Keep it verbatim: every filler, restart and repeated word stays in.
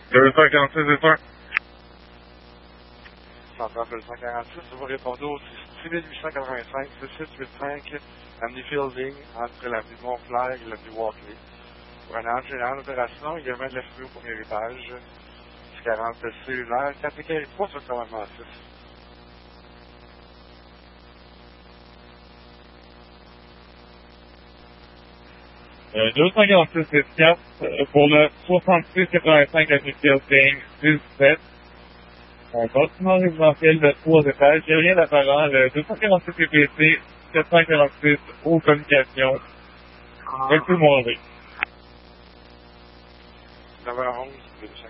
deux cent quarante-six, c'est ça. Central deux cent quarante-six, vous répondez au six huit cent quatre-vingt-cinq, six six huit cinq, Avenue Fielding, entre l'avenue Montclair et l'avenue Walkley. Pour un agent général d'opération, également de la fumée au premier étage, six quarante cellulaire, quatre et trois sur commandement six. Euh, deux cent quarante-six, c'est quatre. Euh, pour le soixante-six quatre-vingt-cinq Avenue Fielding, dix-sept. Un bâtiment résidentiel de trois étages. Il n'y a rien d'apparent. Le deux cent quarante-six E P C, sept cent quarante-six, aux communications. Merci, mon Henri. neuf heures onze,